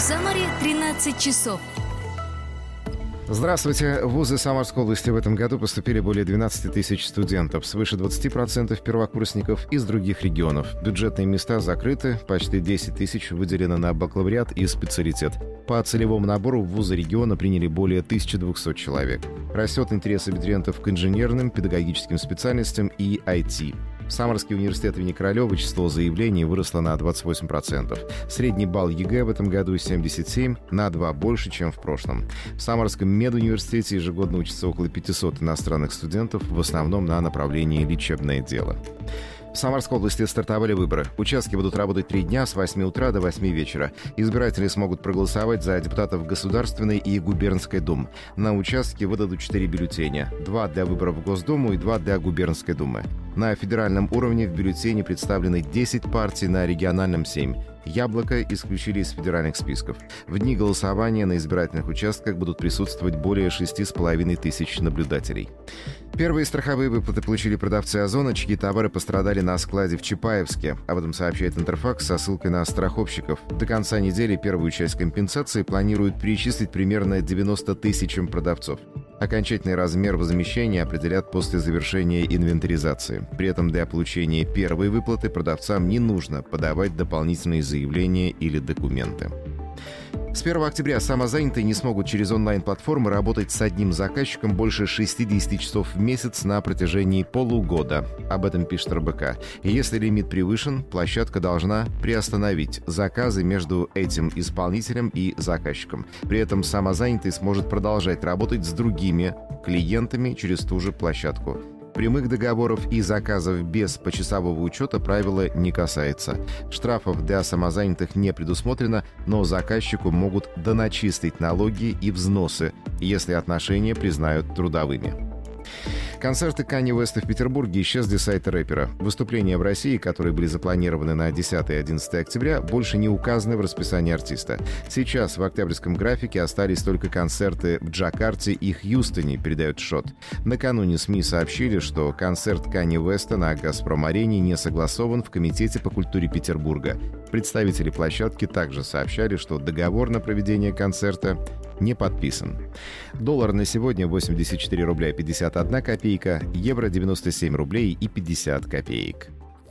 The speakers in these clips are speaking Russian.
Самаре 13 часов. Здравствуйте. В вузы Самарской области в этом году поступили более 12 тысяч студентов, свыше 20% первокурсников из других регионов. Бюджетные места закрыты, почти 10 тысяч выделено на бакалавриат и специалитет. По целевому набору в вузы региона приняли более 1200 человек. Растет интерес абитуриентов к инженерным, педагогическим специальностям и IT. Самарский университет имени Королева число заявлений выросло на 28%. Средний балл ЕГЭ в этом году 77, на 2 больше, чем в прошлом. В Самарском медуниверситете ежегодно учатся около 500 иностранных студентов, в основном на направлении лечебное дело. В Самарской области стартовали выборы. Участки будут работать 3 дня с 8 утра до 8 вечера. Избиратели смогут проголосовать за депутатов Государственной и Губернской дум. На участке выдадут 4 бюллетеня. 2 для выборов в Госдуму и 2 для Губернской думы. На федеральном уровне в бюллетене представлены 10 партий, на региональном 7. «Яблоко» исключили из федеральных списков. В дни голосования на избирательных участках будут присутствовать более 6,5 тысяч наблюдателей. Первые страховые выплаты получили продавцы «Озона», чьи товары пострадали на складе в Чапаевске. Об этом сообщает «Интерфакс» со ссылкой на страховщиков. До конца недели первую часть компенсации планируют перечислить примерно 90 тысячам продавцов. Окончательный размер возмещения определят после завершения инвентаризации. При этом для получения первой выплаты продавцам не нужно подавать дополнительные заявления или документы. С 1 октября самозанятые не смогут через онлайн-платформы работать с одним заказчиком больше 60 часов в месяц на протяжении полугода. Об этом пишет РБК. И если лимит превышен, площадка должна приостановить заказы между этим исполнителем и заказчиком. При этом самозанятый сможет продолжать работать с другими клиентами через ту же площадку. Прямых договоров и заказов без почасового учета правила не касается. Штрафов для самозанятых не предусмотрено, но заказчику могут доначислить налоги и взносы, если отношения признают трудовыми. Концерты Канье Уэста в Петербурге исчезли с сайта рэпера. Выступления в России, которые были запланированы на 10 и 11 октября, больше не указаны в расписании артиста. Сейчас в октябрьском графике остались только концерты в Джакарте и Хьюстоне, передает ШОТ. Накануне СМИ сообщили, что концерт Канье Уэста на «Газпром-арене» не согласован в Комитете по культуре Петербурга. Представители площадки также сообщали, что договор на проведение концерта не подписан. Доллар на сегодня 84 рубля 51 копейка, евро 97 рублей и 50 копеек.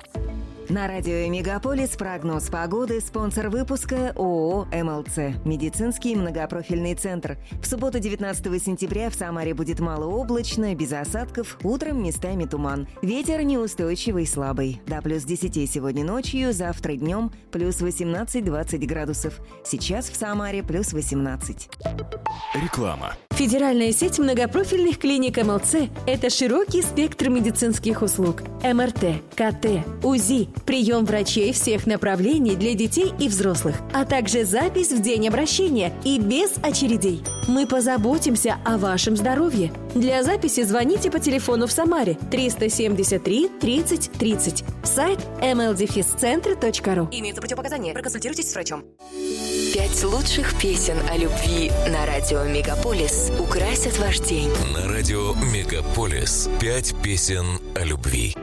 На радио «Мегаполис» прогноз погоды. Спонсор выпуска ООО «МЛЦ». Медицинский многопрофильный центр. В субботу 19 сентября в Самаре будет малооблачно, без осадков, утром местами туман. Ветер неустойчивый, слабый. До плюс 10 сегодня ночью, завтра днем плюс 18-20 градусов. Сейчас в Самаре плюс 18. Реклама. Федеральная сеть многопрофильных клиник МЛЦ – это широкий спектр медицинских услуг. МРТ, КТ, УЗИ, прием врачей всех направлений для детей и взрослых, а также запись в день обращения и без очередей. Мы позаботимся о вашем здоровье. Для записи звоните по телефону в Самаре 373 30 30. Сайт mldefiscentre.ru. Имеются противопоказания. Проконсультируйтесь с врачом. 5 лучших песен о любви на радио «Мегаполис» украсят ваш день. На радио «Мегаполис» 5 песен о любви.